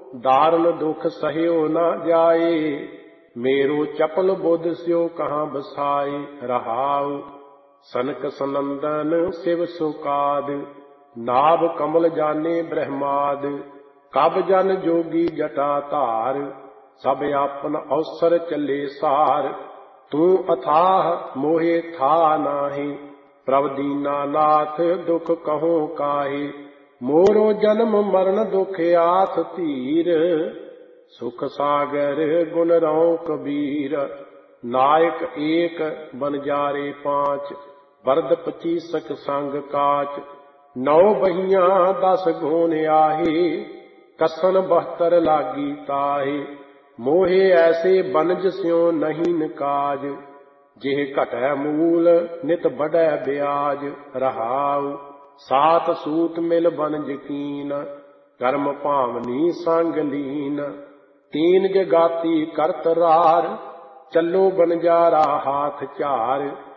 दारुण दुख सह्यो न जाए। मेरो चपल बुध स्यो कहाँ बसाए। रहाउ सनक सनंदन शिव सुकाद, नाभ कमल जाने ब्रह्माद। कब जन जोगी जटा धार, सब आपन अवसर चले सार। तू अथाह मोहे था नाहि, प्रभ दीना नाथ दुख कहो काहे। मोरो जन्म मरण दुख आथ धीर, सुख सागर गुण रौ कबीर। नायक एक बनजारे पांच, बरद पचीसक संग काच। 9 बहियां 10 घोन आहे, कसन 72 लागी ताहे। मोहे ऐसे बनज स्यो नहीं निकाज, जिह घटै मूल नित बढ़ै ब्याज। रहाउ सात सूत मिल बनज कीन, कर्म भावनी संग लीन। 3 जगाती करत रार, चलो बनजारा हाथ चार।